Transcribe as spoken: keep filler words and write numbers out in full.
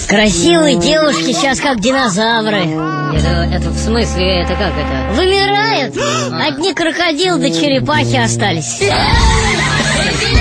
Красивые девушки сейчас как динозавры. Это, это в смысле, это как это? Вымирают. Одни крокодилы да черепахи остались.